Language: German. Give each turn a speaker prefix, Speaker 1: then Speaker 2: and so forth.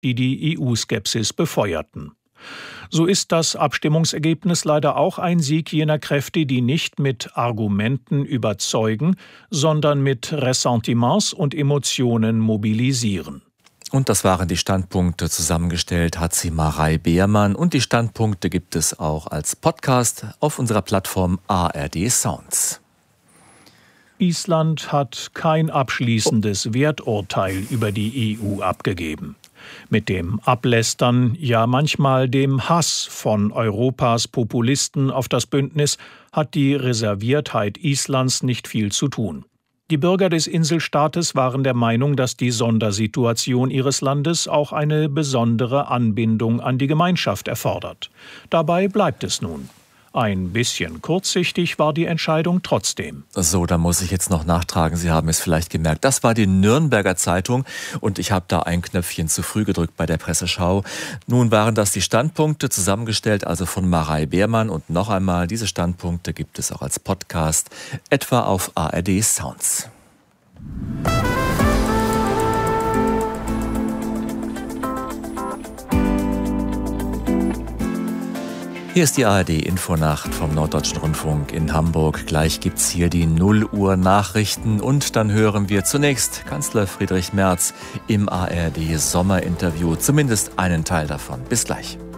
Speaker 1: die die EU-Skepsis befeuerten. So ist das Abstimmungsergebnis leider auch ein Sieg jener Kräfte, die nicht mit Argumenten überzeugen, sondern mit Ressentiments und Emotionen mobilisieren.
Speaker 2: Und das waren die Standpunkte, zusammengestellt hat sie Marei Beermann. Und die Standpunkte gibt es auch als Podcast auf unserer Plattform ARD Sounds.
Speaker 1: Island hat kein abschließendes Werturteil über die EU abgegeben. Mit dem Ablästern, ja manchmal dem Hass von Europas Populisten auf das Bündnis hat die Reserviertheit Islands nicht viel zu tun. Die Bürger des Inselstaates waren der Meinung, dass die Sondersituation ihres Landes auch eine besondere Anbindung an die Gemeinschaft erfordert. Dabei bleibt es nun. Ein bisschen kurzsichtig war die Entscheidung trotzdem.
Speaker 2: So, da muss ich jetzt noch nachtragen. Sie haben es vielleicht gemerkt. Das war die Nürnberger Zeitung und ich habe da ein Knöpfchen zu früh gedrückt bei der Presseschau. Nun waren das die Standpunkte, zusammengestellt also von Marei Beermann. Und noch einmal, diese Standpunkte gibt es auch als Podcast, etwa auf ARD Sounds. Hier ist die ARD-Infonacht vom Norddeutschen Rundfunk in Hamburg. Gleich gibt's hier die 0 Uhr Nachrichten und dann hören wir zunächst Kanzler Friedrich Merz im ARD-Sommerinterview. Zumindest einen Teil davon. Bis gleich.